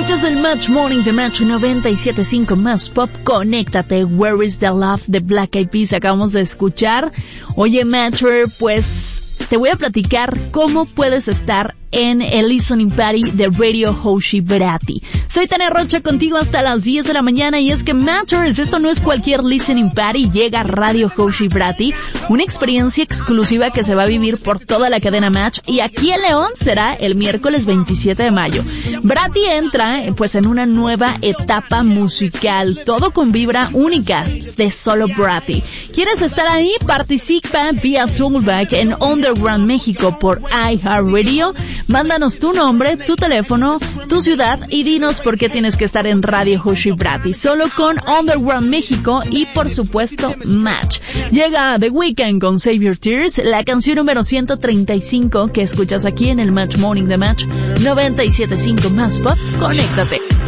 Escuchas el Match Morning de Match 97.5 más pop. Conéctate. Where is the Love de Black Eyed Peas acabamos de escuchar. Oye, Matcher, pues te voy a platicar cómo puedes estar en el Listening Party de Radio Hoshi Bharati. Soy Tania Rocha contigo hasta las 10 de la mañana y es que Matters, esto no es cualquier Listening Party, llega Radio Hoshi Bharati, una experiencia exclusiva que se va a vivir por toda la cadena Match y aquí en León será el miércoles 27 de mayo. Bharati entra pues en una nueva etapa musical, todo con vibra única de solo Bharati. ¿Quieres estar ahí? Participa vía Toolback en Underground México por iHeartRadio. Mándanos tu nombre, tu teléfono, tu ciudad y dinos por qué tienes que estar en Radio Hoshi Bharati. Solo con Underground México y por supuesto Match. Llega The Weeknd con Save Your Tears, la canción número 135 que escuchas aquí en el Match Morning de Match 97.5 más pop. Conéctate.